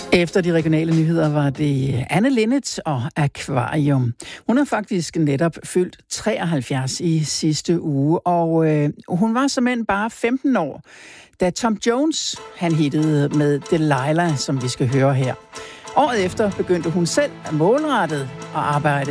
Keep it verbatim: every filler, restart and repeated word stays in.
Efter de regionale nyheder var det Anne Linnet og Akvarium. Hun har faktisk netop fyldt treoghalvfjerds i sidste uge, og øh, hun var såmænd bare femten år, da Tom Jones han hittede med Delilah, som vi skal høre her. Året efter begyndte hun selv målrettet at arbejde